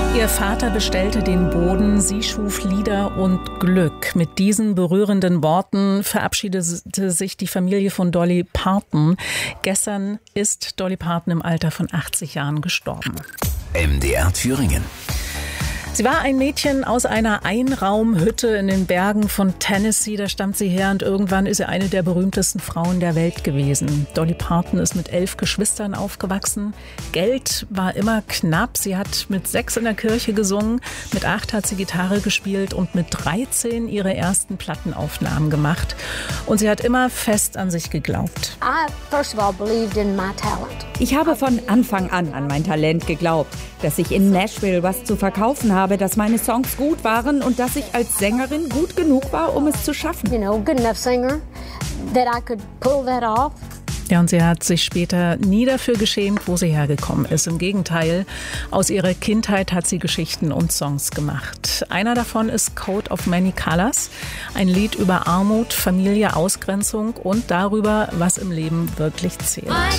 Ihr Vater bestellte den Boden, sie schuf Lieder und Glück. Mit diesen berührenden Worten verabschiedete sich die Familie von Dolly Parton. Gestern ist Dolly Parton im Alter von 80 Jahren gestorben. MDR Thüringen. Sie war ein Mädchen aus einer Einraumhütte in den Bergen von Tennessee, da stammt sie her, und irgendwann ist sie eine der berühmtesten Frauen der Welt gewesen. Dolly Parton ist mit 11 Geschwistern aufgewachsen. Geld war immer knapp. Sie hat mit 6 in der Kirche gesungen, mit 8 hat sie Gitarre gespielt und mit 13 ihre ersten Plattenaufnahmen gemacht. Und sie hat immer fest an sich geglaubt. Ich habe von Anfang an mein Talent geglaubt, dass ich in Nashville was zu verkaufen habe, dass meine Songs gut waren und dass ich als Sängerin gut genug war, um es zu schaffen. Ja, und sie hat sich später nie dafür geschämt, wo sie hergekommen ist. Im Gegenteil, aus ihrer Kindheit hat sie Geschichten und Songs gemacht. Einer davon ist Coat of Many Colors, ein Lied über Armut, Familie, Ausgrenzung und darüber, was im Leben wirklich zählt.